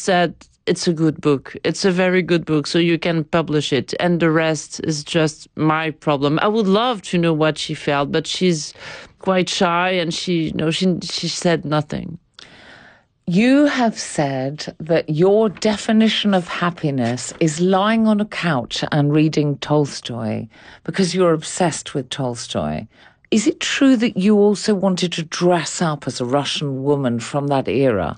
said, it's a good book. It's a very good book, so you can publish it. And the rest is just my problem. I would love to know what she felt, but she's quite shy, and she said nothing. You have said that your definition of happiness is lying on a couch and reading Tolstoy because you're obsessed with Tolstoy. Is it true that you also wanted to dress up as a Russian woman from that era?